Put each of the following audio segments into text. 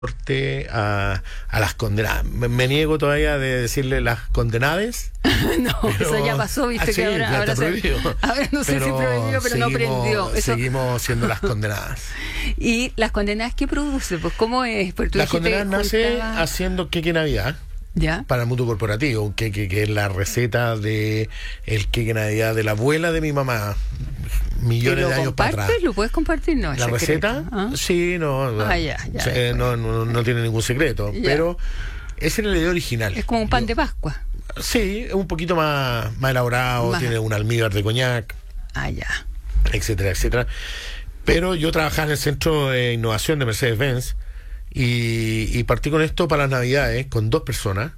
a las condenadas. Me niego todavía de decirle las condenades. No, pero, eso ya pasó, viste que ahora está prohibido. Ahora no sé si prohibido, pero no prendió. Eso. Seguimos siendo las condenadas. ¿Y las condenadas qué produce? Pues ¿cómo es? Las condenadas nace haciendo queque Navidad. ¿Ya? Para el mutuo corporativo, un queque que es la receta de el queque Navidad de la abuela de mi mamá, millones de años para atrás. ¿Lo puedes compartir? No, la receta, sí, no, no tiene ningún secreto, pero esa es la idea original. Es como un pan de Pascua. Sí, es un poquito más elaborado, tiene un almíbar de coñac, etcétera, etcétera. Pero yo trabajaba en el centro de innovación de Mercedes-Benz y partí con esto para las Navidades con 2 personas,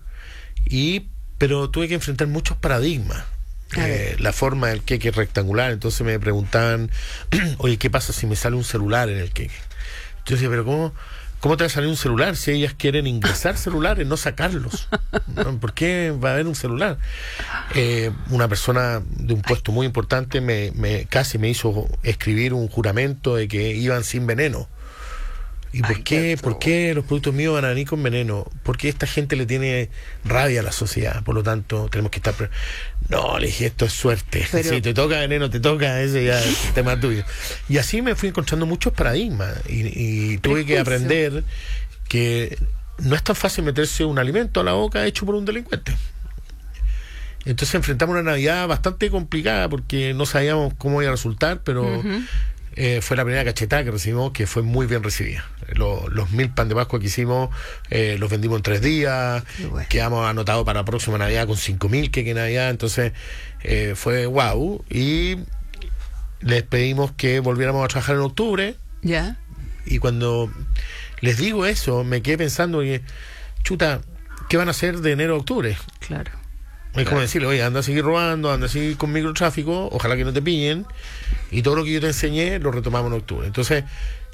pero tuve que enfrentar muchos paradigmas. La forma del queque es rectangular, entonces me preguntaban, oye, ¿qué pasa si me sale un celular en el queque? Yo decía, pero ¿cómo te va a salir un celular si ellas quieren ingresar celulares, no sacarlos? ¿Por qué va a haber un celular? Una persona de un puesto muy importante casi me hizo escribir un juramento de que iban sin veneno. ¿Y por qué los productos míos van a venir con veneno? Porque esta gente le tiene rabia a la sociedad, por lo tanto tenemos que estar... No, le dije, esto es suerte. Si te toca veneno, te toca, ese ya es el tema tuyo. Y así me fui encontrando muchos paradigmas y tuve que aprender que no es tan fácil meterse un alimento a la boca hecho por un delincuente. Entonces enfrentamos una Navidad bastante complicada porque no sabíamos cómo iba a resultar, pero... fue la primera cachetada que recibimos, que fue muy bien recibida. Los 1000 pan de Pascua que hicimos los vendimos en 3 días. Bueno. Quedamos anotados para la próxima Navidad con 5000 queques Navidad. Entonces fue guau. Y les pedimos que volviéramos a trabajar en octubre. Ya. Y cuando les digo eso, me quedé pensando que, chuta, ¿qué van a hacer de enero a octubre? Claro. Es como decirle, oye, anda a seguir robando, anda a seguir con microtráfico, ojalá que no te pillen, y todo lo que yo te enseñé lo retomamos en octubre. Entonces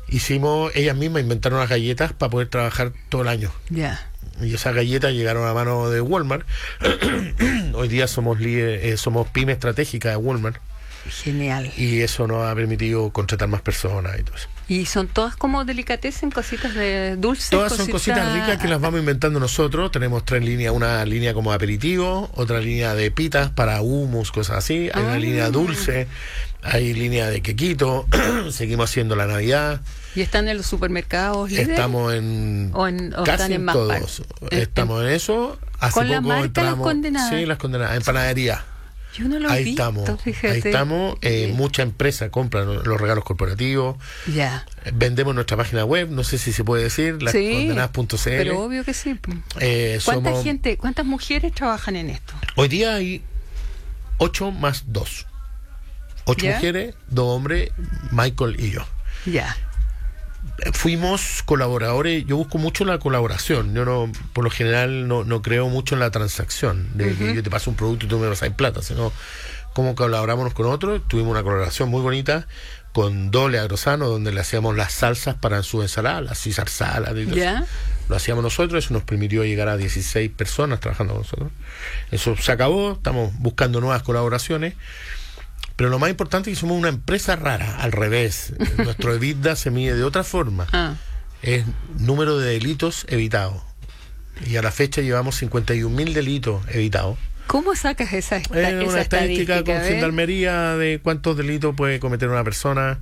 ellas mismas inventaron las galletas para poder trabajar todo el año. Y esas galletas llegaron a mano de Walmart. Hoy día somos pyme estratégica de Walmart. Genial. Y eso nos ha permitido contratar más personas y todo eso. ¿Y son todas como delicatessen, cositas de dulces? Todas son cositas ricas que las vamos inventando nosotros. Tenemos 3 líneas, una línea como aperitivo, otra línea de pitas para hummus, cosas así. Hay una línea dulce, hay línea de quequito. Seguimos haciendo la Navidad. ¿Y están en los supermercados? Estamos en casi están en más todos. Estamos en eso. Hace ¿Con poco la marca entramos, Las Condenadas? Sí, Las Condenadas, en panadería. Yo no lo he visto, fíjate. Ahí estamos. Mucha empresa compra los regalos corporativos. Ya. Vendemos nuestra página web, no sé si se puede decir, lascondenadas.cl. Pero obvio que sí. ¿Cuántas mujeres trabajan en esto? Hoy día hay 8 más 2. 8 mujeres, 2 hombres, Michael y yo. Ya. Fuimos colaboradores. Yo busco mucho la colaboración. Yo por lo general no creo mucho en la transacción de que yo te paso un producto y tú me pasas plata, sino cómo colaboramos con otros. Tuvimos una colaboración muy bonita con Dole Agrosano, donde le hacíamos las salsas para su ensalada, las César Salad y todo eso. Lo hacíamos nosotros. Eso nos permitió llegar a 16 personas trabajando con nosotros. Eso se acabó. Estamos buscando nuevas colaboraciones. Pero lo más importante es que somos una empresa rara, al revés. Nuestro EBITDA se mide de otra forma. Es número de delitos evitados. Y a la fecha llevamos 51.000 delitos evitados. ¿Cómo sacas esa estadística con Gendarmería de cuántos delitos puede cometer una persona?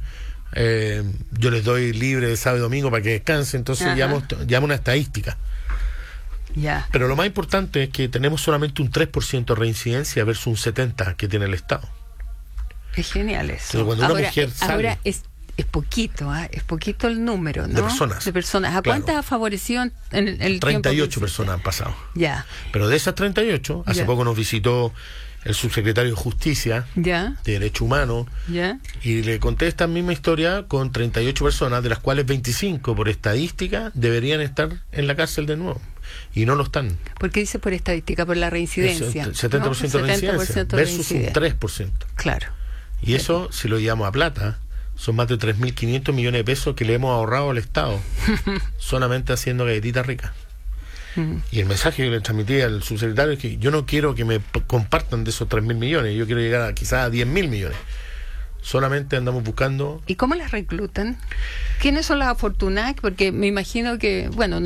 Yo les doy libre de sábado y domingo para que descansen. Entonces llamo una estadística. Pero lo más importante es que tenemos solamente un 3% de reincidencia versus un 70% que tiene el Estado. Es genial eso. Cuando una mujer sale, ahora es poquito, es poquito el número, ¿no? De personas. ¿A cuántas ha favorecido en el 38 personas han pasado. Pero de esas 38, hace poco nos visitó el subsecretario de Justicia, de Derecho Humano, y le conté esta misma historia con 38 personas, de las cuales 25 por estadística deberían estar en la cárcel de nuevo. Y no lo están. ¿Por qué dice por estadística? Por la reincidencia. 70% de reincidencia versus un 3%. Claro. Y eso, si lo llevamos a plata, son más de 3.500 millones de pesos que le hemos ahorrado al Estado solamente haciendo galletitas ricas. Y el mensaje que le transmití al subsecretario es que yo no quiero que me compartan de esos 3.000 millones, yo quiero llegar quizás a 10.000 millones. Solamente andamos buscando. ¿Y cómo las reclutan? ¿Quiénes son las afortunadas? Porque me imagino que, bueno,